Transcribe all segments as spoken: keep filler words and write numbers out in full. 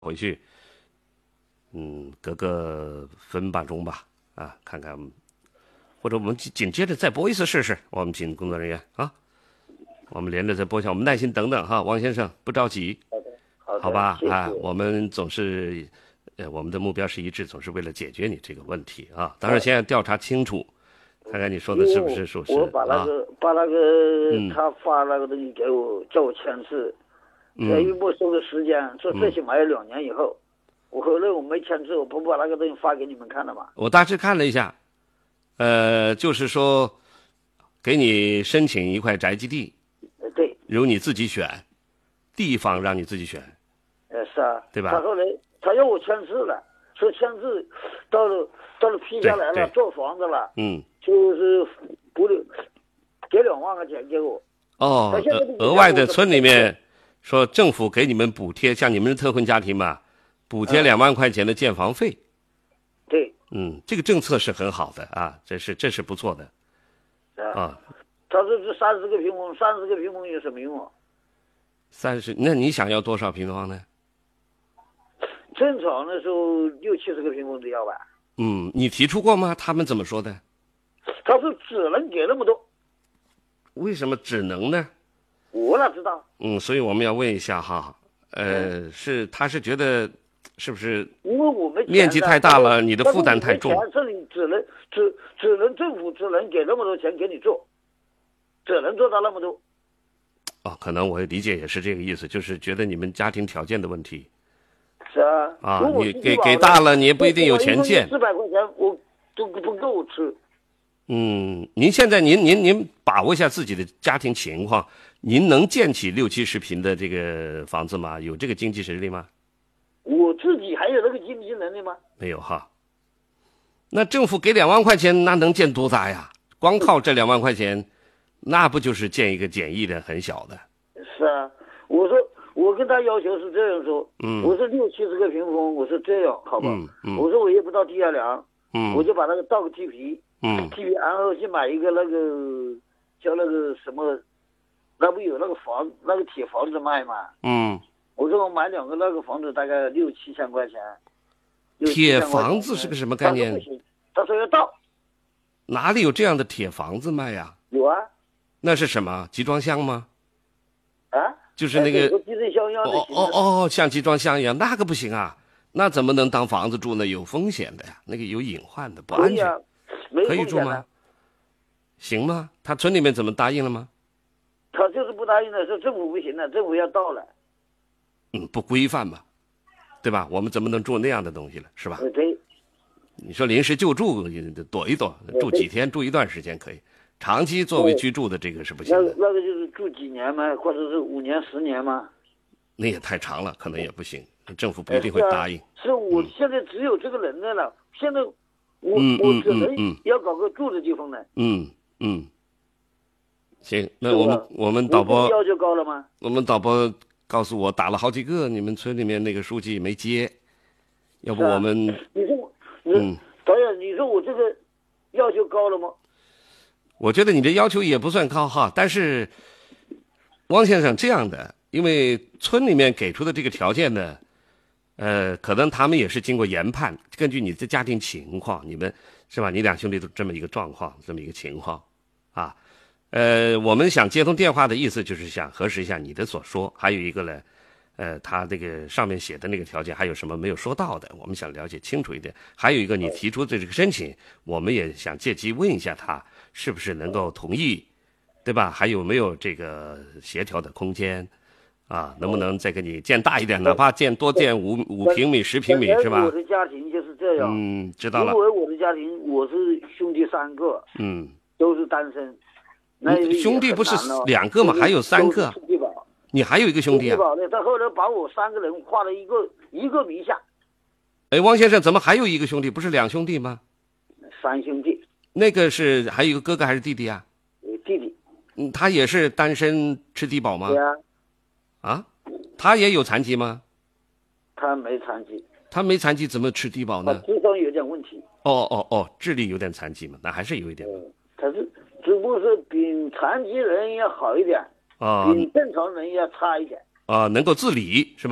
回去，嗯，隔个分半钟吧，啊，看看，或者我们紧紧接着再播一次试试。我们请工作人员啊，我们连着再播一下，我们耐心等等哈，王先生不着急， 好的，好的， 好吧？ 谢谢啊，我们总是，呃，我们的目标是一致，总是为了解决你这个问题啊。当然，现在调查清楚，看看你说的是不是属实我把那个、 啊？ 把那个、 嗯、 他发那个东西给我，叫我签字。 嗯， 在没收的时间，这最起码要两年以后。我后来我没签字，我不把那个东西发给你们看了吗？ 我大致看了一下，呃，就是说，给你申请一块宅基地， 呃，对， 由你自己选，地方让你自己选， 呃，是啊， 对吧？ 他后来他要我签字了，说签字，到了到了批下来了，做房子了， 嗯， 就是补了给两万块钱给我。 哦，额额外的村里面。说政府给你们补贴，像你们是特困家庭嘛，补贴两万块钱的建房费。 嗯、对， 嗯，这个政策是很好的啊，这是这是不错的。啊， 他说这三十个平方，三十个平方有什么用啊？ 三十，那你想要多少平方呢？ 正常的时候六七十个平方都要吧。 嗯，你提出过吗？他们怎么说的？ 他说只能给那么多。 为什么只能呢？ 我哪知道？ 嗯，所以我们要问一下哈，呃，嗯、是他是觉得是不是？ 因为我们面积太大了，你的负担太重。 这里只能只只能政府只能给那么多钱给你做，只能做到那么多。 哦，可能我理解也是这个意思，就是觉得你们家庭条件的问题。 是啊。 啊，你给给大了，你也不一定有钱建。 四百块钱我都不够我吃。 嗯，您现在您您您把握一下自己的家庭情况。您能建起六七十平的这个房子吗？有这个经济实力吗？ 我自己还有那个经济能力吗？ 没有哈。那政府给两万块钱，那能建多大呀？光靠这两万块钱，那不就是建一个简易的很小的？ 是啊，我说我跟他要求是这样说， 嗯， 我说六七十个平方，我说这样好吧， 嗯嗯， 我说我也不到地下梁， 嗯， 我就把那个倒个地皮， 嗯， 地皮，然后去买一个那个叫那个什么。那不有那个房那个铁房子卖吗？ 嗯， 我说我买两个那个房子大概六七千块钱。 铁房子是个什么概念？ 他说不行，他说要倒。 哪里有这样的铁房子卖呀？ 有啊。 那是什么？集装箱吗？ 啊？ 就是那个。 集装箱一样的。 哦哦哦，像集装箱一样，那个不行啊，那怎么能当房子住呢？有风险的呀，那个有隐患的，不安全。 可以啊，没可以住吗？行吗？他村里面怎么答应了吗？ 他就是不答应的，说政府不行了，政府要到了。 嗯，不规范嘛，对吧？我们怎么能住那样的东西了，是吧？ 对。 你说临时就住，躲一躲，住几天，住一段时间可以。长期作为居住的这个是不行的。 那个那个就是住几年嘛，或者是五年、十年嘛。 那也太长了，可能也不行，政府不一定会答应。 是、啊、是我现在只有这个能耐了，嗯、现在我、 嗯、 我只能要搞个住的地方呢。 嗯嗯。行，那我们我们导播要求高了吗？ 我们导播告诉我打了好几个，你们村里面那个书记没接，要不我们、 啊、你说我嗯， 导演，你说我这个要求高了吗？ 我觉得你这要求也不算高哈，但是汪先生这样的，因为村里面给出的这个条件呢，呃，可能他们也是经过研判，根据你的家庭情况，你们是吧？你两兄弟都这么一个状况，这么一个情况啊。呃，我们想接通电话的意思就是想核实一下你的所说，还有一个呢，呃，他这个上面写的那个条件还有什么没有说到的，我们想了解清楚一点。还有一个你提出的这个申请，我们也想借机问一下他是不是能够同意，对吧？还有没有这个协调的空间啊？能不能再给你建大一点，哪怕建多建五五平米、十平米，是吧？ 我的家庭就是这样。 嗯，知道了。 因为我的家庭，我是兄弟三个， 嗯， 都是单身。 兄弟不是两个吗？还有三个。你还有一个兄弟啊？ 他后来把我三个人划了一个一个名下。 哎，汪先生，怎么还有一个兄弟？不是两兄弟吗？ 三兄弟。 那个是还有一个哥哥还是弟弟啊？ 弟弟。 嗯，他也是单身吃低保吗？ 对啊。 啊？他也有残疾吗？ 他没残疾。 他没残疾怎么吃低保呢？ 智商有点问题。 哦哦哦，智力有点残疾嘛，那还是有一点。 嗯，他是。只不过是比残疾人要好一点， 啊， 比正常人要差一点。 啊，能够自理是吧？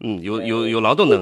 嗯，有有有劳动能力。